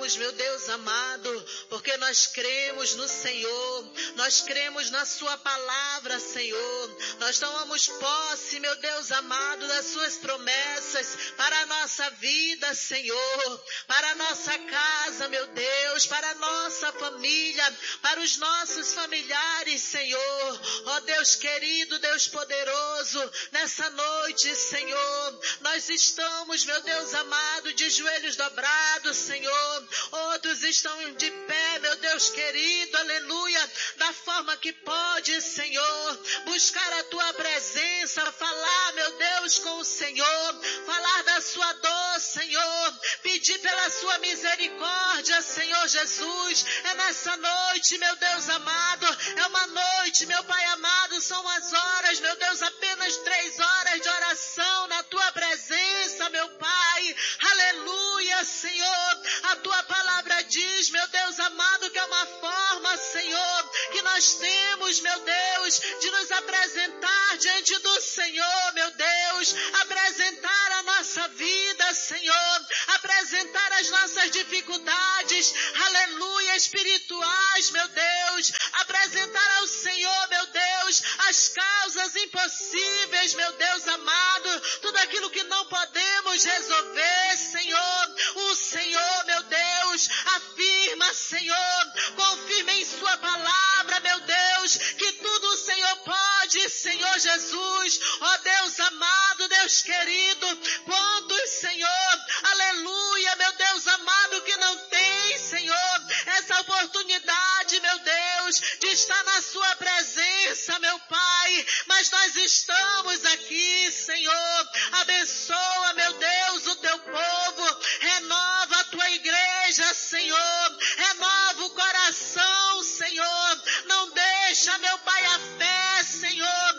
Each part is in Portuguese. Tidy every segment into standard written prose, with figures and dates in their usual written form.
adoramos, meu Deus amado, porque nós cremos no Senhor, nós cremos na sua palavra, Senhor. Nós tomamos posse, meu Deus amado, das suas promessas para a nossa vida, Senhor, para a nossa casa, meu Deus, para a nossa família, para os nossos familiares, Senhor. Ó Deus querido, Deus poderoso, nessa noite, Senhor, nós estamos, meu Deus amado, de joelhos dobrados, Senhor. Outros estão de pé, meu Deus querido, aleluia, da forma que pode, Senhor, buscar a tua presença, falar, meu Deus, com o Senhor, falar da sua dor, Senhor, pedir pela sua misericórdia, Senhor Jesus. É nessa noite, meu Deus amado, é uma noite, meu Pai amado, são as horas, meu Deus, apenas 3 horas de oração na tua presença, meu Pai, aleluia, Senhor. A tua palavra diz, meu Deus amado, que é uma forma, Senhor, que nós temos, meu Deus, de nos apresentar diante do Senhor, meu Deus, apresentar a nossa vida, Senhor, apresentar as nossas dificuldades, aleluia, espirituais, meu Deus, apresentar ao Senhor, meu Deus, as causas impossíveis, meu Deus amado, tudo aquilo que não podemos resolver, Senhor. O Senhor, meu Deus, afirma, Senhor, confirma em sua palavra, meu Deus, que tudo o Senhor pode, Senhor Jesus. Ó Deus amado, Deus querido, quantos, Senhor, aleluia, meu Deus amado, que não tem, Senhor, essa oportunidade, meu Deus, de estar na sua presença, meu Pai, mas nós estamos aqui, Senhor. Abençoa, meu Deus, o teu povo, renova a tua igreja, Senhor, renova o coração, Senhor, não deixa, meu Pai, a fé, Senhor,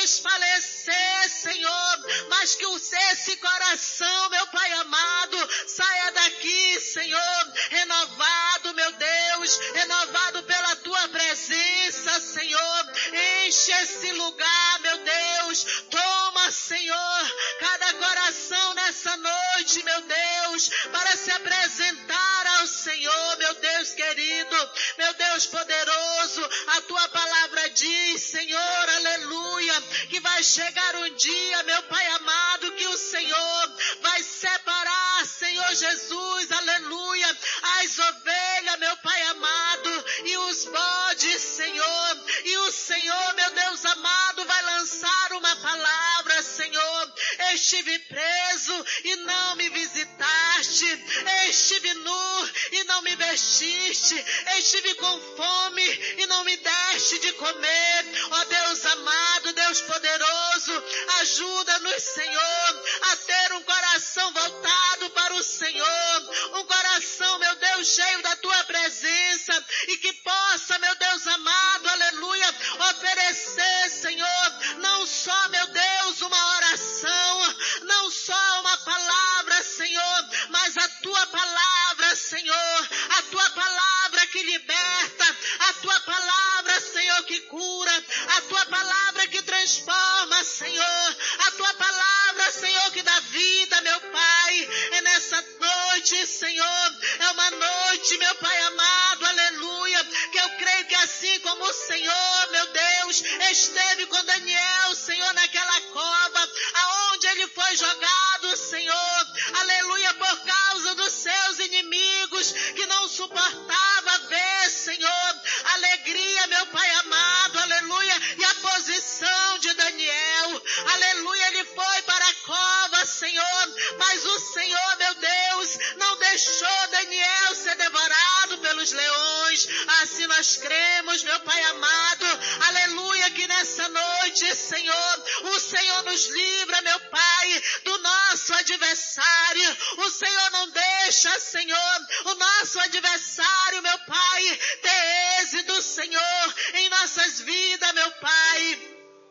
desfalecer, Senhor, mas que esse coração, meu Pai amado, saia daqui, Senhor, renovado, meu Deus, renovado pela tua presença, Senhor. Enche esse lugar, meu Deus, toma, Senhor, cada coração nessa noite, meu Deus, para se apresentar ao Senhor, meu Deus querido, meu Deus poderoso. A tua palavra diz, Senhor, aleluia, que vai chegar um dia, meu Pai amado, que o Senhor vai separar, Senhor Jesus, aleluia, as ovelhas, meu Pai amado, e os bodes, Senhor, e o Senhor, meu Deus amado, vai lançar uma palavra, Senhor. Estive preso e não me visitaste, estive nu e não me vestiste, estive com fome e não me deste de comer. Ó Deus amado, Deus poderoso, ajuda-nos, Senhor, a ter um coração voltado para o Senhor, um coração, meu Deus, cheio da tua presença, e que possa, meu Deus amado, aleluia, oferecer, Senhor, não só, meu Deus, uma oração, não só uma palavra, Senhor, mas a tua palavra, Senhor, a tua palavra que liberta, a tua palavra, Senhor, que cura, a tua palavra que transforma, Senhor, a tua palavra, Senhor, que dá vida, meu Pai. É nessa noite, Senhor, é uma noite, meu Pai amado, aleluia, que eu creio que assim como o Senhor, meu Deus, esteve com Daniel, Senhor, naquela cova, aonde ele foi jogado, Senhor, aleluia, por causa dos seus inimigos, que não suportava ver, Senhor, alegria, meu Pai amado, aleluia, e a posição de Daniel, aleluia, ele foi para a cova, Senhor, mas o Senhor, meu Deus, não deixou Daniel ser devorado pelos leões. Assim nós cremos, meu Pai amado, aleluia, que nessa noite, Senhor, o Senhor nos livra, meu Pai, do nosso adversário. O Senhor não deixa, Senhor, o nosso adversário, meu Pai, ter êxito, Senhor, em nossas vidas, meu Pai.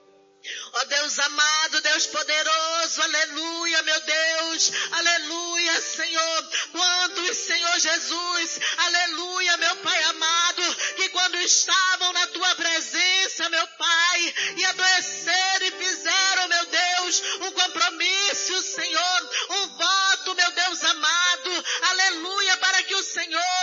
Ó Deus amado, Deus poderoso, aleluia, meu Deus, aleluia, Senhor. Quantos, Senhor Jesus, aleluia, meu Pai amado, que quando estavam na tua presença, meu Pai, e adoeceram e fizeram, meu Deus, um compromisso, Senhor, um voto, meu Deus amado, aleluia, para que o Senhor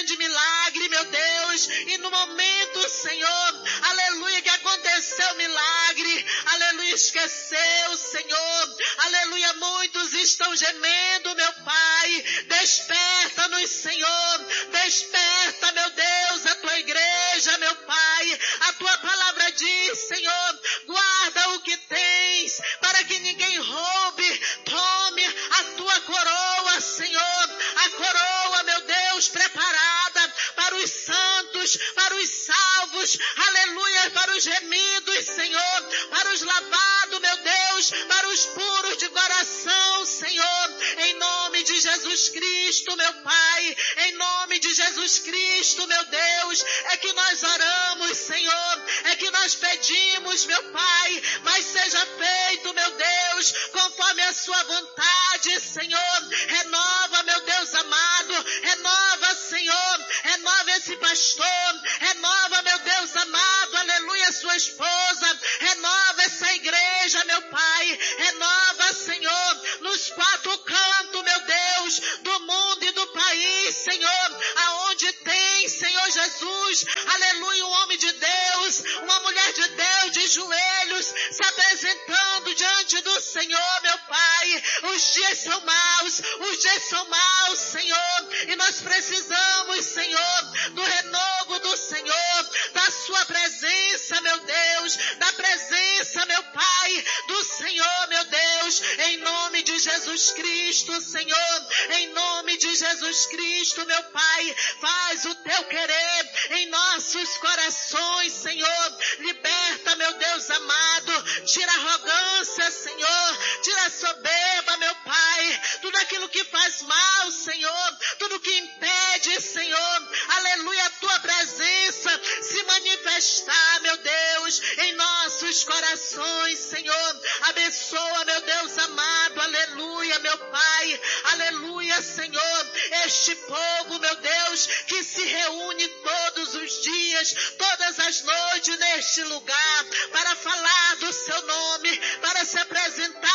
grande milagre, meu Deus, e no momento, Senhor, aleluia, que aconteceu o milagre, aleluia, esqueceu, Senhor, aleluia, muitos estão gemendo, meu Pai, desperta-nos, Senhor, desperta, meu Deus, a tua igreja, meu Pai, a tua palavra diz, Senhor, guarda o que tens, para que ninguém roube, tome a tua coroa, Senhor, a coroa, meu Deus, preparada para os santos, para os salvos, aleluia, para os remidos, Senhor, para os lavados, meu Deus, para os puros de coração, Senhor, em nome de Jesus Cristo, meu Pai, em nome de Jesus Cristo, meu Deus, é que nós oramos, Senhor, é que nós pedimos, meu Pai, mas seja feito, meu Deus, conforme a sua vontade, Senhor, renova, meu Deus amado, renova, Senhor, renova esse pastor, renova, meu Deus amado, aleluia, sua esposa, renova essa igreja, meu Pai, renova, Senhor, nos quatro cantos, meu Deus, do mundo e do país, Senhor, aonde tem, Senhor Jesus, aleluia, um homem de Deus, uma mulher de Deus, de joelhos, se apresentando diante do Senhor, meu Pai, os dias são maus, Senhor, e nós precisamos, Senhor, do renovo do Senhor, da sua presença, meu Deus, da presença, meu Pai, do Senhor, meu Deus, em nome de Jesus Cristo, Senhor, em nome de Jesus Cristo, meu Pai, faz o teu querer em nossos corações, Senhor, liberta, meu Deus amado, tira a arrogância, Senhor, tira a soberba, meu Pai, tudo aquilo que faz mal, Senhor, tudo que impede, Senhor, aleluia, a tua presença se manifestar, meu Deus, em nossos corações, Senhor, abençoa, meu Deus amado, aleluia, meu Pai, aleluia, Senhor, este povo, meu Deus, que se reúne todos os dias, todas as noites neste lugar, para falar do seu nome, para se apresentar